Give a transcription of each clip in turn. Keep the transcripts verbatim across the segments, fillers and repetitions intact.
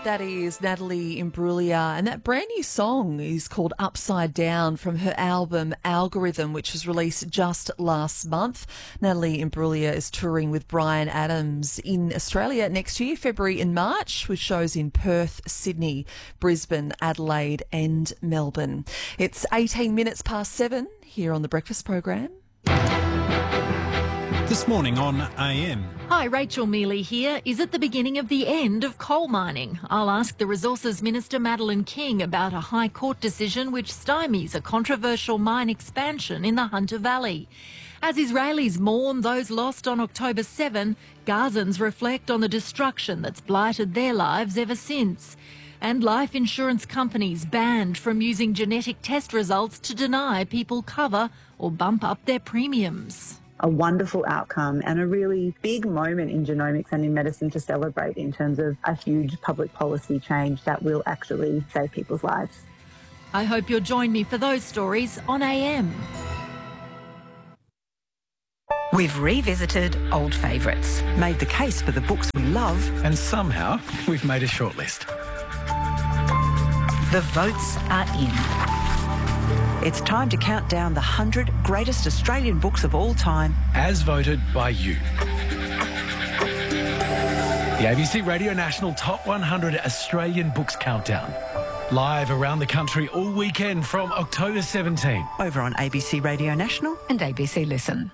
That is Natalie Imbruglia, and that brand new song is called Upside Down from her album Algorithm, which was released just last month. Natalie Imbruglia is touring with Bryan Adams in Australia next year, February and March, with shows in Perth, Sydney, Brisbane, Adelaide and Melbourne. It's eighteen minutes past seven here on The Breakfast Program. This morning on A M. Hi, Rachel Mealy here. Is it the beginning of the end of coal mining? I'll ask the Resources Minister Madeleine King about a High Court decision which stymies a controversial mine expansion in the Hunter Valley. As Israelis mourn those lost on October seventh, Gazans reflect on the destruction that's blighted their lives ever since. And life insurance companies banned from using genetic test results to deny people cover or bump up their premiums. A wonderful outcome and a really big moment in genomics and in medicine to celebrate in terms of a huge public policy change that will actually save people's lives. I hope you'll join me for those stories on A M. We've revisited old favourites, made the case for the books we love, And somehow we've made a shortlist. the votes are in. It's time to count down the one hundred greatest Australian books of all time. As voted by you. The A B C Radio National Top one hundred Australian Books Countdown. Live around the country all weekend from October seventeenth. Over on A B C Radio National and A B C Listen.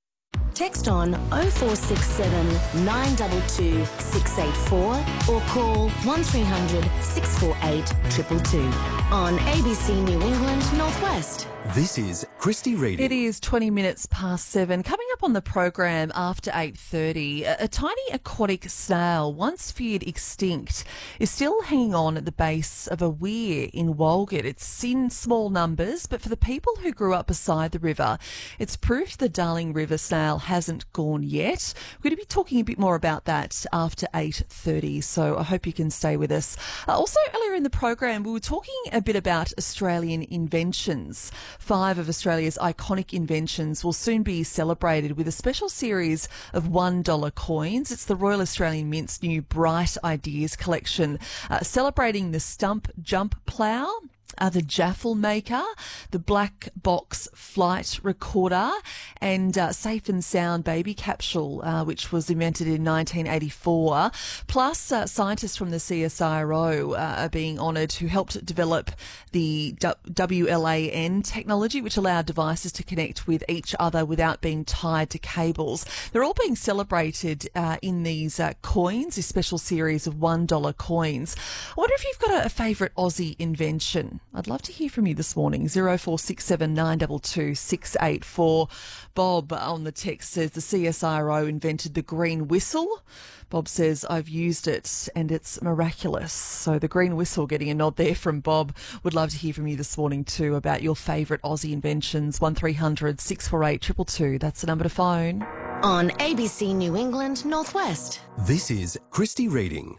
Text on oh four six seven, nine two two, six eight four or call one three hundred, six four eight, two two two on A B C New England Northwest. This is Christy Reading. It is twenty minutes past seven. Coming up on the program after eight thirty, a, a tiny aquatic snail, once feared extinct, is still hanging on at the base of a weir in Walgett. It's in small numbers, but for the people who grew up beside the river, it's proof the Darling River snail hasn't gone yet. We're going to be talking a bit more about that after eight thirty, so I hope you can stay with us. Uh, also, earlier in the program, we were talking a bit about Australian inventions. Five of Australia's iconic inventions will soon be celebrated with a special series of one dollar coins. It's the Royal Australian Mint's new Bright Ideas collection, uh, celebrating the Stump Jump Plough, Uh, the Jaffle Maker, the Black Box Flight Recorder, and uh, Safe and Sound Baby Capsule, uh, which was invented in nineteen eighty-four. Plus, uh, scientists from the C S I R O uh, are being honoured who helped develop the W L A N technology, which allowed devices to connect with each other without being tied to cables. They're all being celebrated uh, in these uh, coins, this special series of one dollar coins. I wonder if you've got a, a favourite Aussie invention. I'd love to hear from you this morning. oh four six seven, nine two two, six eight four. Bob on the text says the C S I R O invented the green whistle. Bob says, I've used it and it's miraculous. So the green whistle getting a nod there from Bob. Would love to hear from you this morning too about your favourite Aussie inventions. one three hundred, six four eight, two two two. That's the number to phone. On A B C New England Northwest. This is Christy Reading.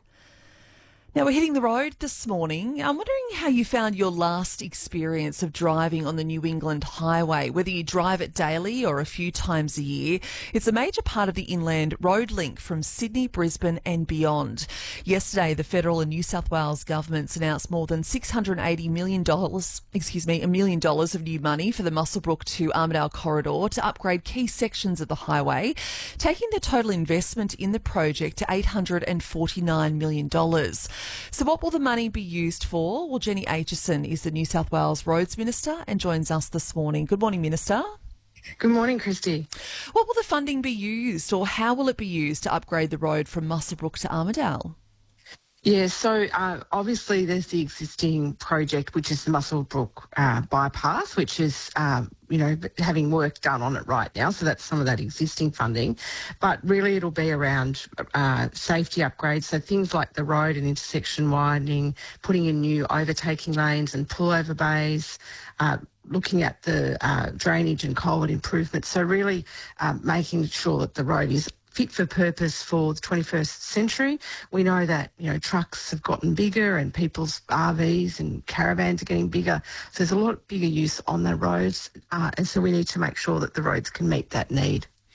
Now, we're hitting the road this morning. I'm wondering how you found your last experience of driving on the New England Highway, whether you drive it daily or a few times a year. It's a major part of the inland road link from Sydney, Brisbane and beyond. Yesterday, the federal and New South Wales governments announced more than six hundred eighty million dollars, excuse me, a million dollars of new money for the Muswellbrook to Armidale corridor to upgrade key sections of the highway, taking the total investment in the project to eight hundred forty-nine million dollars. So what will the money be used for? Well, Jenny Aitchison is the New South Wales Roads Minister and joins us this morning. Good morning, Minister. Good morning, Christy. What will the funding be used, or how will it be used to upgrade the road from Muswellbrook to Armidale? Yeah, so uh, obviously there's the existing project, which is the Muswellbrook uh, bypass, which is, um, you know, having work done on it right now. So that's some of that existing funding. But really it'll be around uh, safety upgrades. So things like the road and intersection widening, putting in new overtaking lanes and pullover bays, uh, looking at the uh, drainage and culvert improvements. So really um, making sure that the road is fit for purpose for the twenty-first century. We know that, you know, trucks have gotten bigger and people's R Vs and caravans are getting bigger. So there's a lot bigger use on the roads, uh, and so we need to make sure that the roads can meet that need.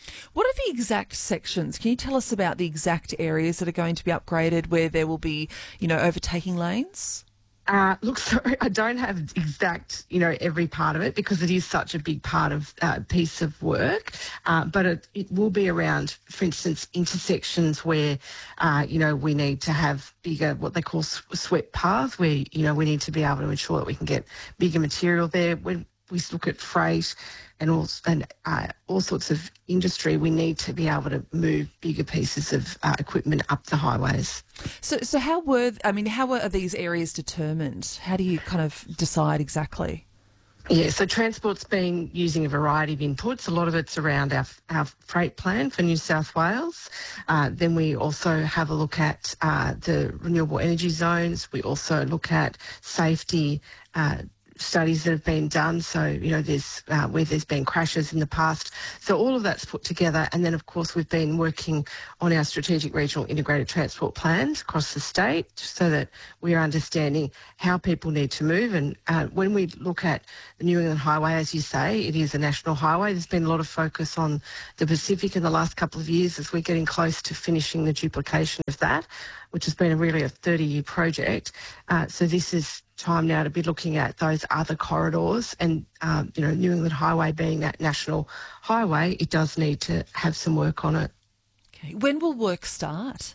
What are the exact sections? Can you tell us about the exact areas that are going to be upgraded where there will be, you know, overtaking lanes? Uh, look, sorry, I don't have exact, you know, every part of it because it is such a big part of uh, piece of work. Uh, but it, it will be around, for instance, intersections where, uh, you know, we need to have bigger, what they call swept paths, where, you know, we need to be able to ensure that we can get bigger material there. When we look at freight and all, and uh, all sorts of industry, we need to be able to move bigger pieces of uh, equipment up the highways. So, so how were, I mean, how are these areas determined? How do you kind of decide exactly? Yeah, so Transport's been using a variety of inputs. A lot of it's around our, our freight plan for New South Wales. Uh, then we also have a look at uh, the renewable energy zones. We also look at safety uh studies that have been done, so you know there's uh, where there's been crashes in the past, so all of that's put together. And then of course we've been working on our strategic regional integrated transport plans across the state so that we are understanding how people need to move. And uh, when we look at the New England Highway, as you say, it is a national highway. There's been a lot of focus on the Pacific in the last couple of years as we're getting close to finishing the duplication of that, which has been a really a thirty-year project. Uh, so this is time now to be looking at those other corridors, and um, you know, New England Highway being that national highway, it does need to have some work on it. Okay. When will work start?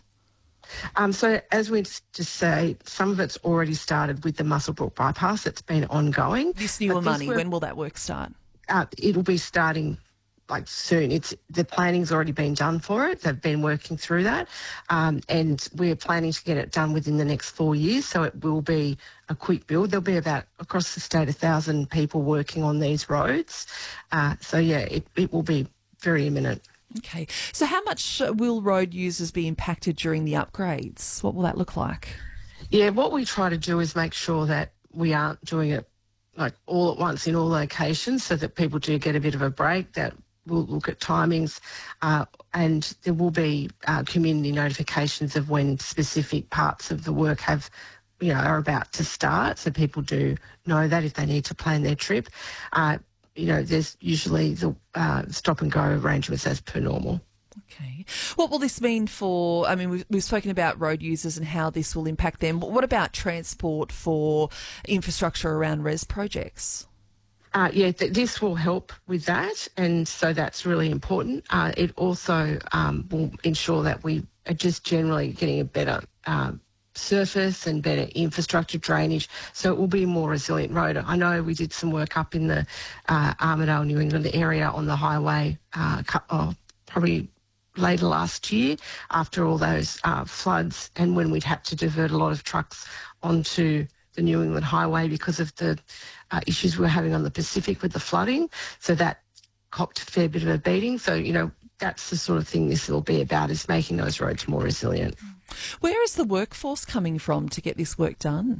Um, so as we just say, some of it's already started with the Muswellbrook bypass. It's been ongoing. This newer this money, work, when will that work start? Uh, it'll be starting like soon. It's the planning's already been done for it. They've been working through that, um, and we're planning to get it done within the next four years. So it will be a quick build. There'll be about across the state a thousand people working on these roads. Uh, so yeah, it, it will be very imminent. Okay. So how much will road users be impacted during the upgrades? What will that look like? Yeah, what we try to do is make sure that we aren't doing it like all at once in all locations, so that people do get a bit of a break. That we'll look at timings, uh, and there will be uh, community notifications of when specific parts of the work have, you know, are about to start. So people do know that if they need to plan their trip. Uh, you know, there's usually the uh, stop and go arrangements as per normal. Okay. What will this mean for, I mean, we've, we've spoken about road users and how this will impact them. But what about transport for infrastructure around res projects? Uh, yeah, th- this will help with that, and so that's really important. Uh, it also um, will ensure that we are just generally getting a better um, surface and better infrastructure drainage, so it will be a more resilient road. I know we did some work up in the uh, Armidale, New England area on the highway uh, oh, probably later last year after all those uh, floods, and when we'd had to divert a lot of trucks onto the New England Highway because of the uh, issues we were having on the Pacific with the flooding. So that copped a fair bit of a beating. So, you know, that's the sort of thing this will be about, is making those roads more resilient. Where is the workforce coming from to get this work done?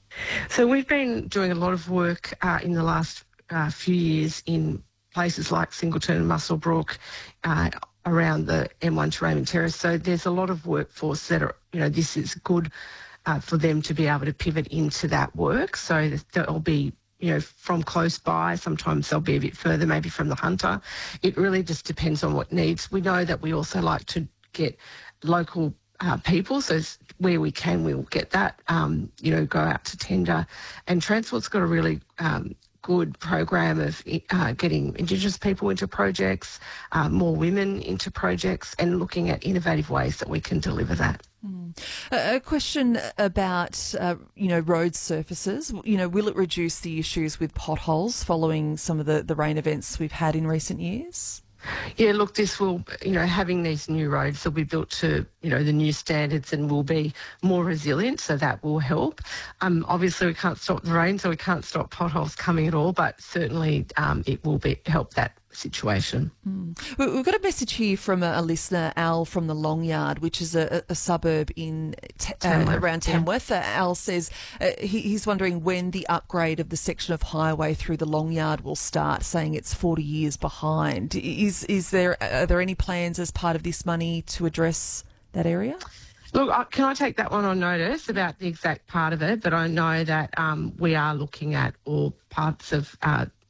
So we've been doing a lot of work uh, in the last uh, few years in places like Singleton and Muswellbrook, uh, around the M one to Raymond Terrace. So there's a lot of workforce that are, you know, this is good Uh, for them to be able to pivot into that work. So they'll be, you know, from close by. Sometimes they'll be a bit further, maybe from the Hunter. It really just depends on what needs. We know that we also like to get local uh, people, so where we can, we'll get that, um, you know, go out to tender. And Transport's got a really um, good program of uh, getting Indigenous people into projects, uh, more women into projects, and looking at innovative ways that we can deliver that. Mm. A, a question about, uh, you know, road surfaces. You know, will it reduce the issues with potholes following some of the, the rain events we've had in recent years? Yeah, look, this will, you know, having these new roads will be built to, you know, the new standards and will be more resilient, so that will help. Um, obviously, we can't stop the rain, so we can't stop potholes coming at all, but certainly um, it will be help that situation. Mm. We've got a message here from a, a listener, Al from the Long Yard, which is a, a suburb in t- uh, around Tamworth. Yeah. Uh, Al says uh, he, he's wondering when the upgrade of the section of highway through the Long Yard will start, saying it's forty years behind. Is is there are there any plans as part of this money to address that area? Look, can I take that one on notice about the exact part of it? But I know that um, we are looking at all parts of uh,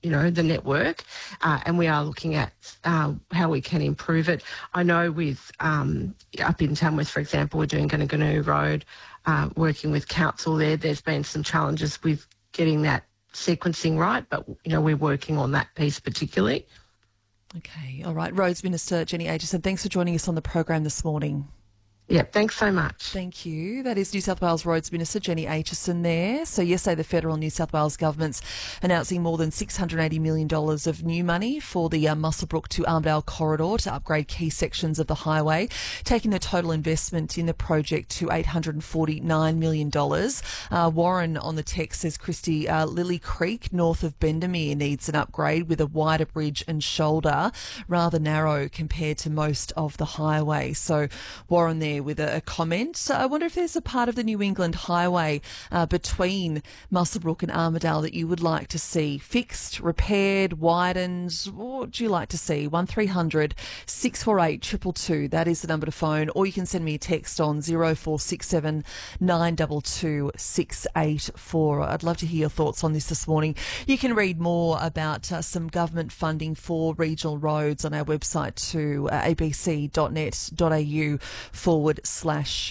you know, the network, uh, and we are looking at uh, how we can improve it. I know with um, up in Tamworth, for example, we're doing Gunaganu Road, uh, working with council there. There's been some challenges with getting that sequencing right, but, you know, we're working on that piece particularly. Okay, all right. Roads Minister Jenny Aitchison, thanks for joining us on the program this morning. Yeah, thanks so much. Thank you. That is New South Wales Roads Minister Jenny Aitchison there. So yesterday the federal and New South Wales governments announcing more than six hundred eighty million dollars of new money for the uh, Muswellbrook to Armidale corridor to upgrade key sections of the highway, taking the total investment in the project to eight hundred forty-nine million dollars. Uh, Warren on the text says, Christy, uh, Lily Creek north of Bendemeer needs an upgrade with a wider bridge and shoulder, rather narrow compared to most of the highway. So Warren there with a, a comment. So I wonder if there's a part of the New England highway uh, between Muswellbrook and Armidale that you would like to see fixed, repaired, widened. What would you like to see? one three hundred six four eight two two two. That is the number to phone, or you can send me a text on zero four six seven nine two two six eight four. I'd love to hear your thoughts on this this morning. You can read more about uh, some government funding for regional roads on our website to uh, abc dot net dot a u forward slash